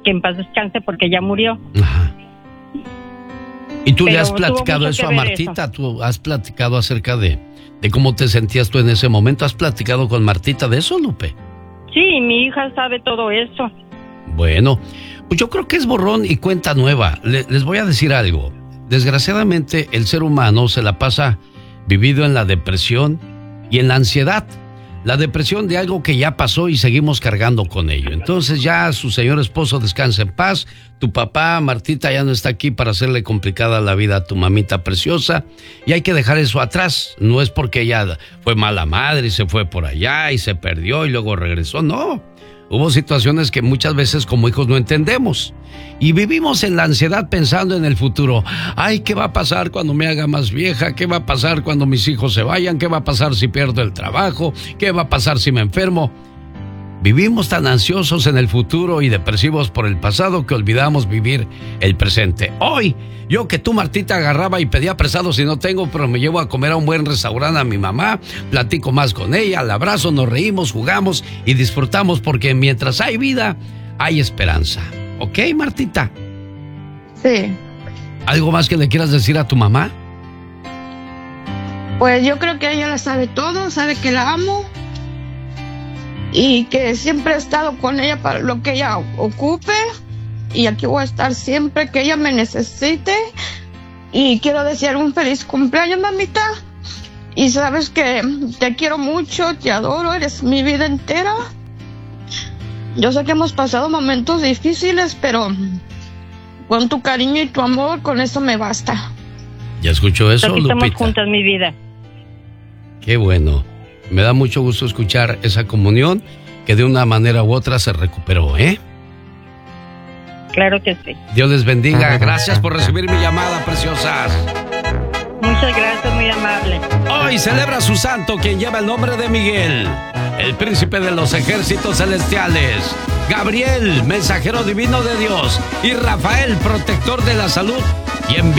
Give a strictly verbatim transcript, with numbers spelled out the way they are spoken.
que en paz descanse porque ya murió. Ajá. ¿Y tú Pero le has platicado eso a Martita? Eso. ¿Tú has platicado acerca de, de cómo te sentías tú en ese momento? ¿Has platicado con Martita de eso, Lupe? Sí, mi hija sabe todo eso. Bueno, pues yo creo que es borrón y cuenta nueva. Le, les voy a decir algo. Desgraciadamente, el ser humano se la pasa vivido en la depresión y en la ansiedad. La depresión de algo que ya pasó y seguimos cargando con ello. Entonces ya su señor esposo descansa en paz. Tu papá, Martita, ya no está aquí para hacerle complicada la vida a tu mamita preciosa. Y hay que dejar eso atrás. No es porque ella fue mala madre y se fue por allá y se perdió y luego regresó. No. Hubo situaciones que muchas veces como hijos no entendemos. Y vivimos en la ansiedad pensando en el futuro. Ay, ¿qué va a pasar cuando me haga más vieja? ¿Qué va a pasar cuando mis hijos se vayan? ¿Qué va a pasar si pierdo el trabajo? ¿Qué va a pasar si me enfermo? Vivimos tan ansiosos en el futuro y depresivos por el pasado que olvidamos vivir el presente. Hoy, yo que tú, Martita, agarraba y pedía prestado si no tengo, pero me llevo a comer a un buen restaurante a mi mamá, platico más con ella, la abrazo, nos reímos, jugamos y disfrutamos porque mientras hay vida, hay esperanza. ¿Ok, Martita? Sí. ¿Algo más que le quieras decir a tu mamá? Pues yo creo que ella la sabe todo, sabe que la amo. Y que siempre he estado con ella para lo que ella ocupe. Y aquí voy a estar siempre que ella me necesite. Y quiero desear un feliz cumpleaños, mamita. Y sabes que te quiero mucho, te adoro, eres mi vida entera. Yo sé que hemos pasado momentos difíciles, pero con tu cariño y tu amor, con eso me basta. ¿Ya escuchó eso, Aquí Lupita? estamos juntas, mi vida. Qué bueno. Me da mucho gusto escuchar esa comunión que de una manera u otra se recuperó, ¿eh? Claro que sí. Dios les bendiga. Gracias por recibir mi llamada, preciosas. Muchas gracias, muy amable. Hoy celebra su santo quien lleva el nombre de Miguel, el príncipe de los ejércitos celestiales, Gabriel, mensajero divino de Dios, y Rafael, protector de la salud y en